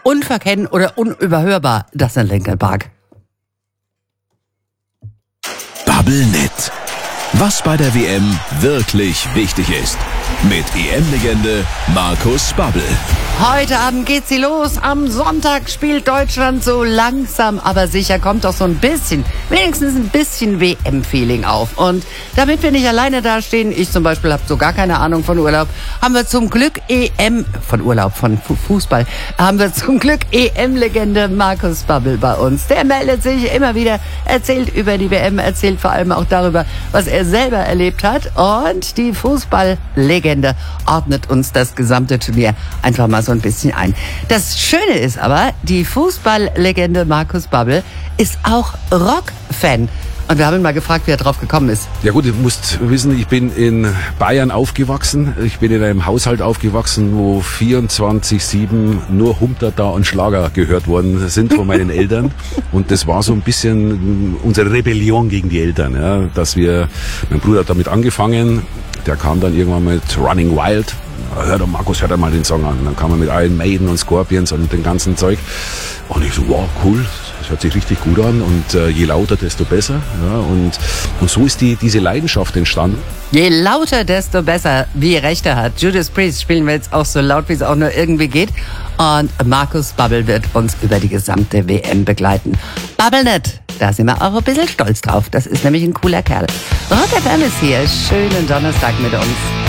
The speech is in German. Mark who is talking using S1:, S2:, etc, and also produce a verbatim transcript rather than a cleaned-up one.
S1: unverkennen oder unüberhörbar, das in Linkin Park.
S2: Bubblenet. Was bei der W M wirklich wichtig ist. Mit E M-Legende Markus Babbel.
S1: Heute Abend geht's hier los. Am Sonntag spielt Deutschland so langsam, aber sicher kommt doch so ein bisschen, wenigstens ein bisschen W M-Feeling auf. Und damit wir nicht alleine dastehen, ich zum Beispiel habe so gar keine Ahnung von Urlaub, haben wir zum Glück E M, von Urlaub, von Fußball, haben wir zum Glück E M-Legende Markus Babbel bei uns. Der meldet sich immer wieder, erzählt über die W M, erzählt vor allem auch darüber, was er selber erlebt hat. Und die Fußballlegende ordnet uns das gesamte Turnier einfach mal so ein bisschen ein. Das Schöne ist aber, die Fußballlegende Markus Babbel ist auch Rock-Fan. Und wir haben ihn mal gefragt, wie er drauf gekommen ist.
S3: Ja gut, ihr müsst wissen, ich bin in Bayern aufgewachsen. Ich bin in einem Haushalt aufgewachsen, wo vierundzwanzig sieben nur Humterda und Schlager gehört worden sind von meinen Eltern. Und das war so ein bisschen unsere Rebellion gegen die Eltern. Ja, dass wir, mein Bruder hat damit angefangen, der kam dann irgendwann mit Running Wild. Hör doch, Markus, hör doch mal den Song an. Dann kam er mit Iron Maiden und Scorpions und dem ganzen Zeug. Und ich so, wow, cool, das hört sich richtig gut an. Und äh, je lauter, desto besser. Ja, und, und so ist die, diese Leidenschaft entstanden.
S1: Je lauter, desto besser, wie Rechte hat. Judas Priest spielen wir jetzt auch so laut, wie es auch nur irgendwie geht. Und Markus Babbel wird uns über die gesamte W M begleiten. Bubblenet, da sind wir auch ein bisschen stolz drauf. Das ist nämlich ein cooler Kerl. Rock F M ist hier. Schönen Donnerstag mit uns.